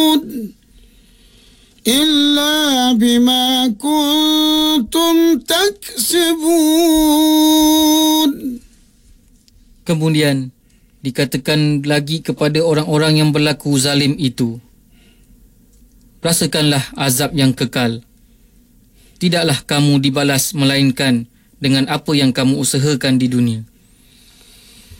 إلا بما كنتم تكسبون. Kemudian dikatakan lagi kepada orang-orang yang berlaku zalim itu, rasakanlah azab yang kekal. Tidaklah kamu dibalas melainkan dengan apa yang kamu usahakan di dunia.